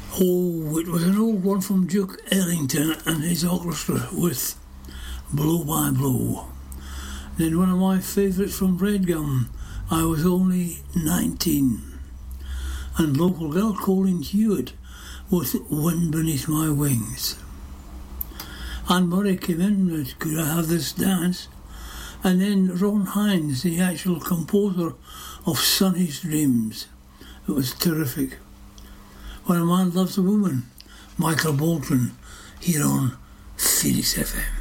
Oh, it was an old one from Duke Ellington and his orchestra with Blow by Blow. Then one of my favourites from Redgum, I Was Only 19. And local girl Colleen Hewitt with Wind Beneath My Wings. Anne Murray came in with Could I Have This Dance? And then Ron Hines, the actual composer of Sonny's Dreams. It was terrific. When a Man Loves a Woman, Michael Bolton, here on Phoenix FM.